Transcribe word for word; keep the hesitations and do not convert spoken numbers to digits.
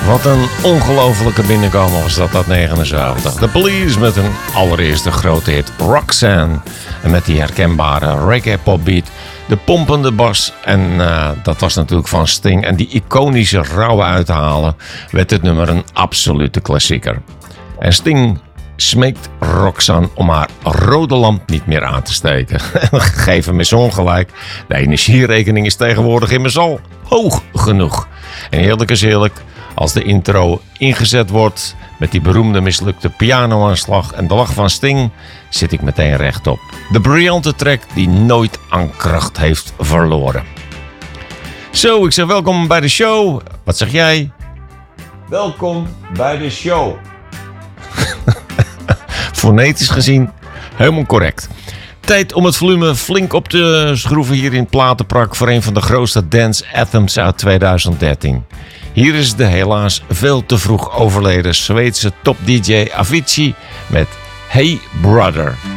Wat een ongelofelijke binnenkomen was dat uit negenenzeventig. The Police met hun allereerste grote hit Roxanne. En met die herkenbare reggae popbeat, de pompende bas. En uh, dat was natuurlijk van Sting. En die iconische rauwe uithalen werd het nummer een absolute klassieker. En Sting smeekt Roxanne om haar rode lamp niet meer aan te steken. Geef hem eens ongelijk. De energierekening is tegenwoordig immers al hoog genoeg. En eerlijk is eerlijk, als de intro ingezet wordt met die beroemde mislukte pianoaanslag en de lach van Sting, zit ik meteen rechtop. De briljante track die nooit aan kracht heeft verloren. Zo, ik zeg welkom bij de show. Wat zeg jij? Welkom bij de show. Fonetisch gezien helemaal correct. Tijd om het volume flink op te schroeven hier in Platenprak voor een van de grootste dance anthems uit twintig dertien. Hier is de helaas veel te vroeg overleden Zweedse top D J Avicii met Hey Brother.